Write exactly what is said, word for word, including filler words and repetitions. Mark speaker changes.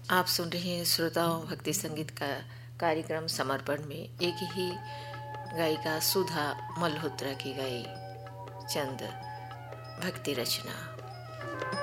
Speaker 1: आप सुन रहे हैं श्रोताओं भक्ति संगीत का कार्यक्रम समर्पण में एक ही गायिका सुधा मल्होत्रा की गाई चंद भक्ति रचना।